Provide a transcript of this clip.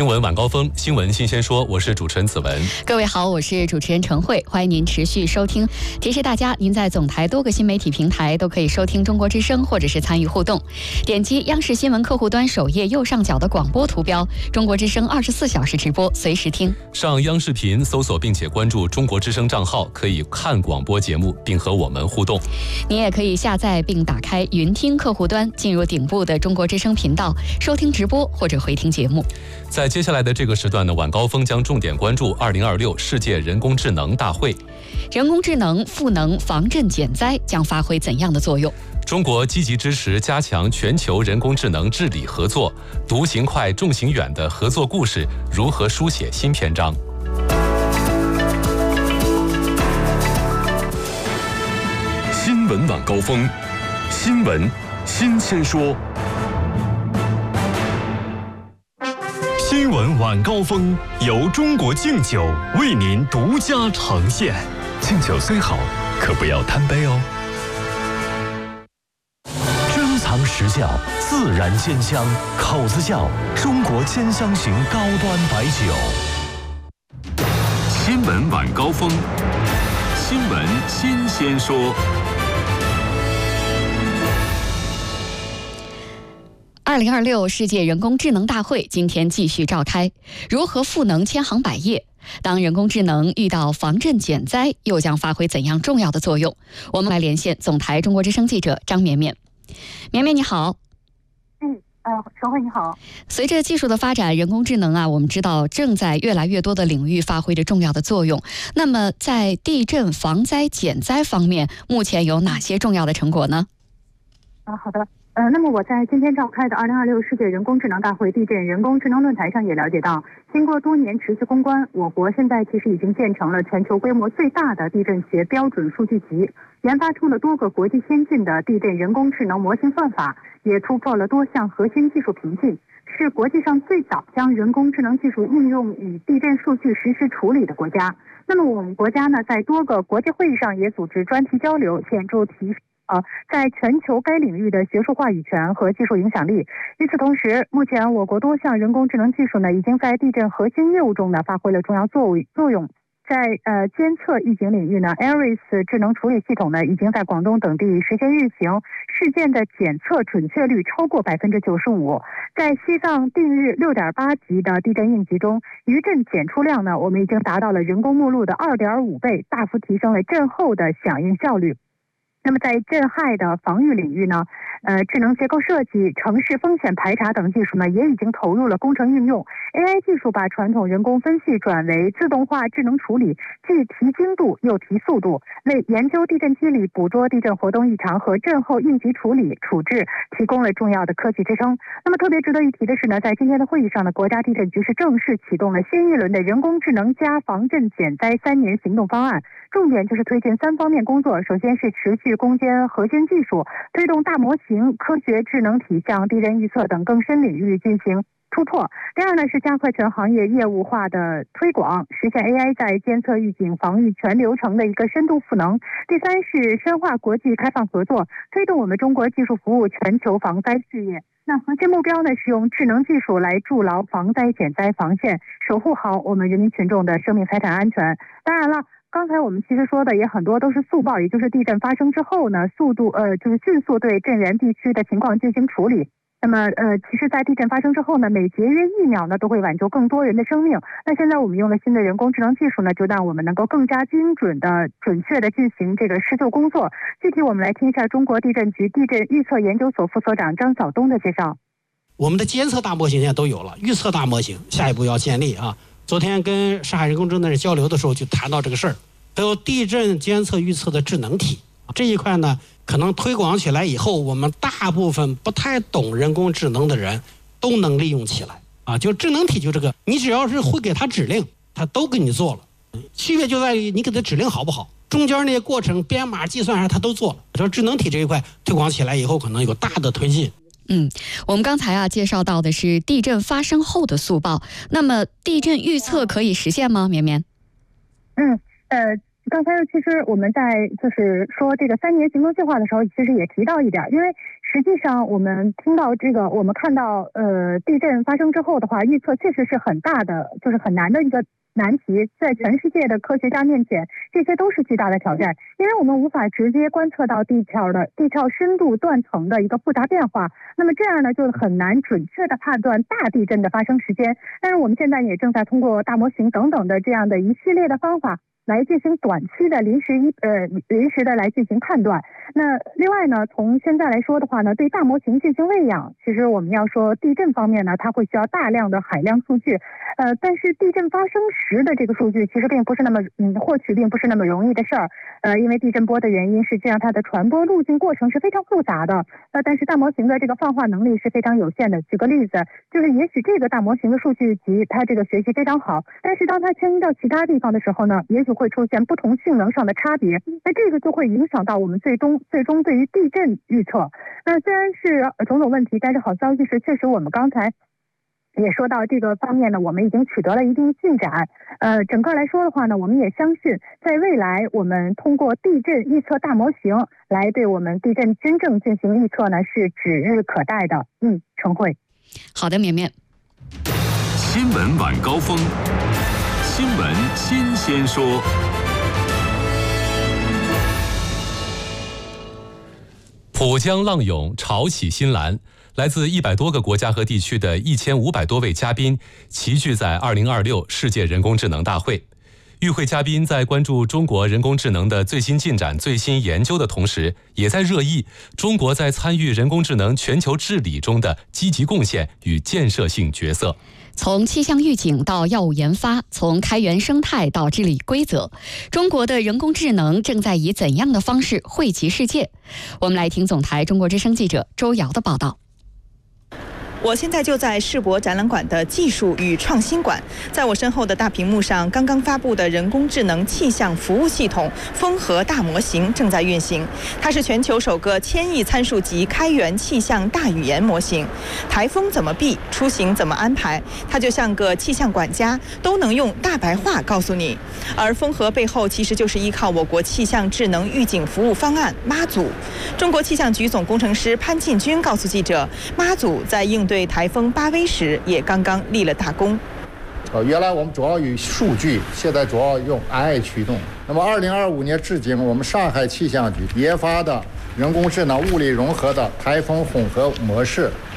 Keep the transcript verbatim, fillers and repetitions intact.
新闻晚高峰，新闻新鲜说，我是主持人子文。 各位好，我是主持人陈慧，欢迎您持续收听。提示大家，您在总台多个新媒体平台都可以收听中国之声，或者是参与互动。点击央视新闻客户端首页右上角的广播图标，中国之声二十四小时直播，随时听。 上央视频搜索并且关注中国之声账号，可以看广播节目，并和我们互动。 您也可以下载并打开云听客户端，进入顶部的中国之声频道，收听直播或者回听节目。 在接下来的这个时段呢，晚高峰将重点关注二零二六世界人工智能大会。 人工智能赋能防震减灾将发挥怎样的作用？ 中国积极支持加强全球人工智能治理合作，独行快，众行远的合作故事如何书写新篇章？ 新闻晚高峰，新闻新鲜说。新闻晚高峰由中国敬酒为您独家呈现。敬酒虽好，可不要贪杯哦。珍藏实窖，自然鲜香，口子窖，中国兼香型高端白酒。新闻晚高峰，新闻新鲜说。 二零二六世界人工智能大会今天继续召开，如何赋能千行百业？当人工智能遇到防震减灾，又将发挥怎样重要的作用？我们来连线总台中国之声记者张绵绵。绵绵你好。 嗯，呃，陈慧你好。 随着技术的发展，人工智能啊，我们知道正在越来越多的领域发挥着重要的作用。那么在地震防灾减灾方面，目前有哪些重要的成果呢？ 啊，好的。呃，那么我在今天召开的二零二六世界人工智能大会地震人工智能论坛上也了解到，经过多年持续攻关，我国现在其实已经建成了全球规模最大的地震学标准数据集，研发出了多个国际先进的地震人工智能模型算法，也突破了多项核心技术瓶颈，是国际上最早将人工智能技术应用与地震数据实时处理的国家。那么我们国家呢，在多个国际会议上也组织专题交流，显著提升呃，在全球该领域的学术话语权和技术影响力。与此同时，目前我国多项人工智能技术呢，已经在地震核心业务中呢发挥了重要作为作用。在呃监测预警领域呢 ，Ares 智能处理系统呢已经在广东等地实现运行，事件的检测准确率超过百分之九十五。在西藏定日六点八级的地震应急中，余震检出量呢，我们已经达到了人工目录的二点五倍，大幅提升了震后的响应效率。那么在震害的防御领域呢，呃，智能结构设计、城市风险排查等技术呢，也已经投入了工程应用。A I 技术把传统人工分析转为自动化智能处理，既提精度又提速度，为研究地震机理、捕捉地震活动异常和震后应急处理处置提供了重要的科技支撑。那么特别值得一提的是呢，在今天的会议上呢，国家地震局是正式启动了新一轮的人工智能加防震减灾三年行动方案，重点就是推进三方面工作。首先是持续攻坚核心技术，推动大模型、科学智能体向地震预测等更深领域进行突破。第二呢，是加快全行业业务化的推广，实现 A I 在监测预警防御全流程的一个深度赋能。第三是深化国际开放合作，推动我们中国技术服务全球防灾事业。那核心目标呢，是用智能技术来筑牢防灾减灾防线，守护好我们人民群众的生命财产安全。当然了，刚才我们其实说的也很多都是速报，也就是地震发生之后呢，速度呃就是迅速对震源地区的情况进行处理。那么呃，其实在地震发生之后呢，每节约一秒呢都会挽救更多人的生命。那现在我们用了新的人工智能技术呢，就让我们能够更加精准的、准确的进行这个施救工作。具体我们来听一下中国地震局地震预测研究所副所长张晓东的介绍。 我们的监测大模型现在都有了，预测大模型下一步要建立啊。昨天跟上海人工智能交流的时候就谈到这个事儿，还有地震监测预测的智能体这一块呢，可能推广起来以后，我们大部分不太懂人工智能的人都能利用起来啊。就智能体就这个，你只要是会给他指令，他都给你做了。区别就在于你给他指令好不好，中间那些过程编码计算啥他都做了。说智能体这一块推广起来以后，可能有大的推进。 嗯，我们刚才啊介绍到的是地震发生后的速报，那么地震预测可以实现吗？绵绵？ 嗯，呃。 刚才其实我们在就是说这个三年行动计划的时候，其实也提到一点，因为实际上我们听到这个，我们看到呃地震发生之后的话，预测确实是很大的，就是很难的一个难题，在全世界的科学家面前，这些都是巨大的挑战，因为我们无法直接观测到地壳的地壳深度断层的一个复杂变化，那么这样呢，就很难准确的判断大地震的发生时间。但是我们现在也正在通过大模型等等的这样的一系列的方法，来进行短期的临时一呃临时的来进行判断。那另外呢，从现在来说的话呢，对大模型进行喂养，其实我们要说地震方面呢，它会需要大量的海量数据，呃，但是地震发生时的这个数据其实并不是那么嗯获取并不是那么容易的事儿，呃，因为地震波的原因，实际上它的传播路径过程是非常复杂的，呃，但是大模型的这个泛化能力是非常有限的。举个例子，就是也许这个大模型的数据集它这个学习非常好，但是当它迁移到其他地方的时候呢，也许会出现不同性能上的差别，那这个就会影响到我们最终最终对于地震预测。那虽然是种种问题，但是好消息是，确实我们刚才也说到这个方面呢，我们已经取得了一定进展。呃，整个来说的话呢，我们也相信，在未来我们通过地震预测大模型来对我们地震真正进行预测呢，是指日可待的。嗯，程慧。 好的，绵绵。 新闻晚高峰，新闻新鲜说。 浦江浪涌，潮起新澜。来自一百多个国家和地区的一千五百多位嘉宾齐聚在二零二六世界人工智能大会。与会嘉宾在关注中国人工智能的最新进展、最新研究的同时，也在热议中国在参与人工智能全球治理中的积极贡献与建设性角色。 从气象预警到药物研发，从开源生态到治理规则，中国的人工智能正在以怎样的方式惠及世界？我们来听总台中国之声记者周瑶的报道。 我现在就在世博展览馆的技术与创新馆，在我身后的大屏幕上，刚刚发布的人工智能气象服务系统风和大模型正在运行。它是全球首个千亿参数级开源气象大语言模型。台风怎么避，出行怎么安排，它就像个气象管家，都能用大白话告诉你。而风和背后其实就是依靠我国气象智能预警服务方案妈祖。中国气象局总工程师潘进军告诉记者，妈祖在应对台风巴威时也刚刚立了大功。 呃，原来我们主要以数据，现在主要用 A I 驱动。那么，二零二五年至今，我们上海气象局研发的人工智能物理融合的台风混合模式，